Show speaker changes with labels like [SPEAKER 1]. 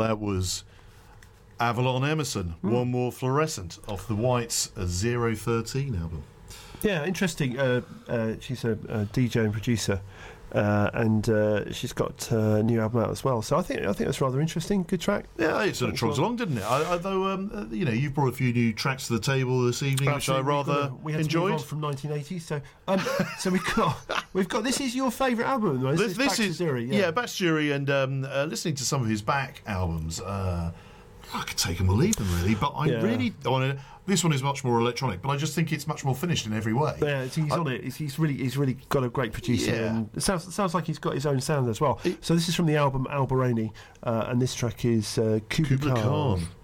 [SPEAKER 1] that was Avalon Emerson, One More Fluorescent, off the Whites 013 album.
[SPEAKER 2] Yeah, interesting. She's a DJ and producer, and she's got a new album out as well. So I think that's rather interesting. Good track.
[SPEAKER 1] Yeah, it sort of trogs along, didn't it? Although you've brought a few new tracks to the table this evening, which I rather
[SPEAKER 2] we had
[SPEAKER 1] enjoyed.
[SPEAKER 2] To move on from 1980, so we've got. This is your favourite album, right?
[SPEAKER 1] This is
[SPEAKER 2] Baxter
[SPEAKER 1] Jury, and listening to some of his back albums. I could take them or leave them, really, but I really want to. This one is much more electronic, but I just think it's much more finished in every way.
[SPEAKER 2] Yeah, he's on it. He's really got a great producer, and it sounds like he's got his own sound as well. So this is from the album Albaroni, and this track is Kubla Khan.